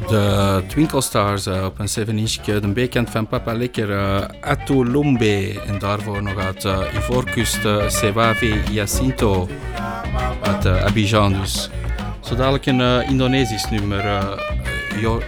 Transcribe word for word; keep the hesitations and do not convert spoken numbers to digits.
de Twinkle Stars uh, op een zeven inch, de B-kant van Papa Lekker, uh, Atulombe. En daarvoor nog uit uh, Ivoorkust, uh, Sewavi Jacinto uit uh, Abidjan dus. Zo dadelijk een uh, Indonesisch nummer, uh, Your,